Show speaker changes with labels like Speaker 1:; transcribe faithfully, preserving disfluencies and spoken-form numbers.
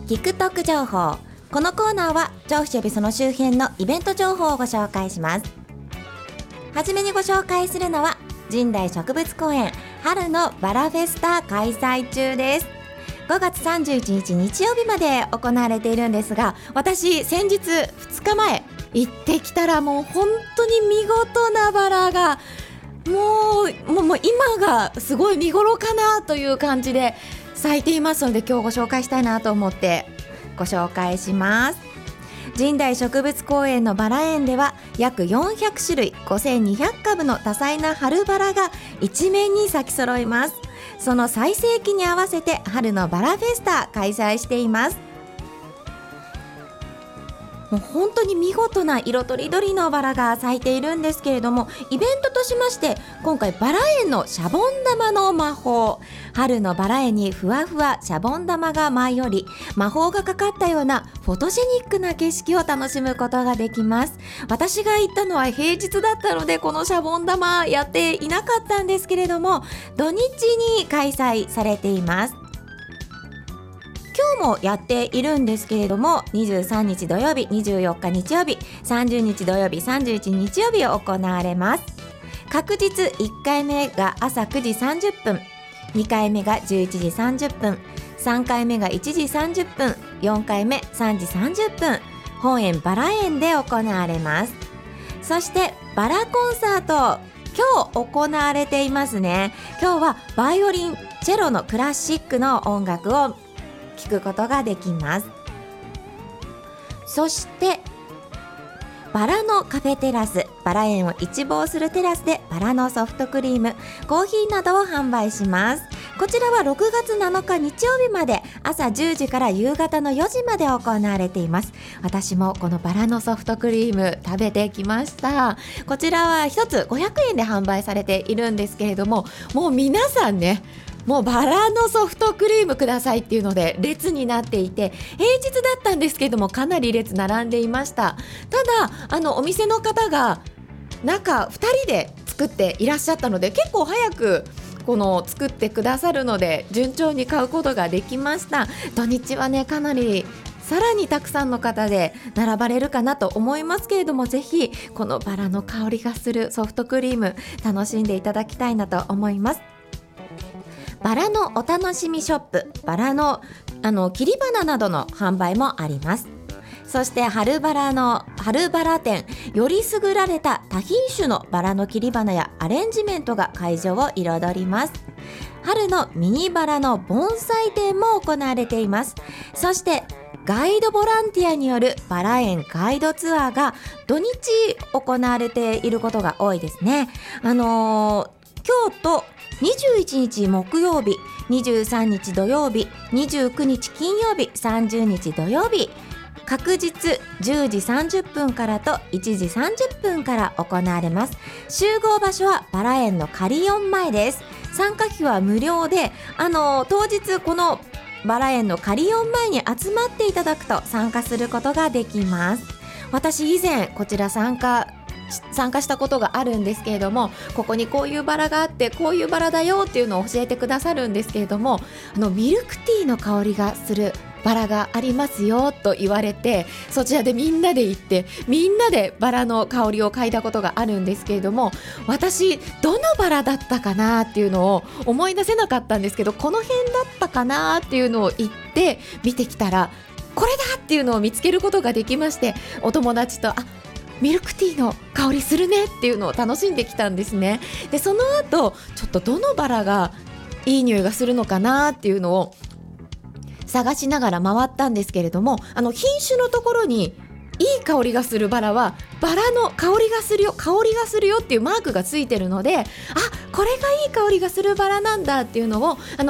Speaker 1: TikTok 情報。このコーナーは調布市帯その周辺のイベント情報をご紹介します。はじめにご紹介するのは神代植物公園春のバラフェスタ開催中です。ごがつさんじゅういちにち日曜日まで行われているんですが、私先日ふつかまえ行ってきたらもう本当に見事なバラがもう、もう、もう今がすごい見頃かなという感じで咲いていますので、今日ご紹介したいなと思ってご紹介します。神代植物公園のバラ園では約よんひゃくしゅるいごせんにひゃくかぶの多彩な春バラが一面に咲き揃います。その最盛期に合わせて春のバラフェスタ開催しています。もう本当に見事な色とりどりのバラが咲いているんですけれども、イベントとしまして今回バラ園のシャボン玉の魔法、春のバラ園にふわふわシャボン玉が舞い降り、魔法がかかったようなフォトジェニックな景色を楽しむことができます。私が行ったのは平日だったのでこのシャボン玉やっていなかったんですけれども、土日に開催されています。今日もやっているんですけれども、にじゅうさんにち土曜日、にじゅうよっか日曜日、さんじゅうにち土曜日、さんじゅういちにち日曜日行われます。各日いっかいめが朝くじさんじゅっぷん、にかいめがじゅういちじさんじゅっぷん、さんかいめがいちじさんじゅっぷん、よんかいめさんじさんじゅっぷん、本園バラ園で行われます。そしてバラコンサート、今日行われていますね。今日はバイオリン、チェロのクラシックの音楽を聞くことができます。そしてバラのカフェテラス、バラ園を一望するテラスでバラのソフトクリーム、コーヒーなどを販売します。こちらはろくがつなのか日曜日まで朝じゅうじから夕方のよじまで行われています。私もこのバラのソフトクリーム食べてきました。こちらはひとつごひゃくえんで販売されているんですけれども、もう皆さんね、もうバラのソフトクリームくださいっていうので列になっていて、平日だったんですけどもかなり列並んでいました。ただあのお店の方が中ふたりで作っていらっしゃったので、結構早くこの作ってくださるので順調に買うことができました。土日はね、かなりさらにたくさんの方で並ばれるかなと思いますけれども、ぜひこのバラの香りがするソフトクリーム楽しんでいただきたいなと思います。バラのお楽しみショップ、バラのあの切り花などの販売もあります。そして春バラの春バラ展、より優られた多品種のバラの切り花やアレンジメントが会場を彩ります。春のミニバラの盆栽展も行われています。そしてガイドボランティアによるバラ園ガイドツアーが土日行われていることが多いですね。あのー、今日とにじゅういちにち木曜日、にじゅうさんにち土曜日、にじゅうくにち金曜日、さんじゅうにち土曜日、各日じゅうじさんじゅっぷんからといちじさんじゅっぷんから行われます。集合場所はバラ園のカリオン前です。参加費は無料で、あの当日このバラ園のカリオン前に集まっていただくと参加することができます。私以前こちら参加参加したことがあるんですけれども、ここにこういうバラがあってこういうバラだよっていうのを教えてくださるんですけれども、あのミルクティーの香りがするバラがありますよと言われて、そちらでみんなで行ってみんなでバラの香りを嗅いだことがあるんですけれども、私どのバラだったかなっていうのを思い出せなかったんですけど、この辺だったかなっていうのを言って見てきたら、これだっていうのを見つけることができまして、お友達とあミルクティーの香りするねっていうのを楽しんできたんですね。でその後ちょっとどのバラがいい匂いがするのかなっていうのを探しながら回ったんですけれども、あの品種のところにいい香りがするバラはバラの香りがするよ香りがするよっていうマークがついてるので、あこれがいい香りがするバラなんだっていうのをあの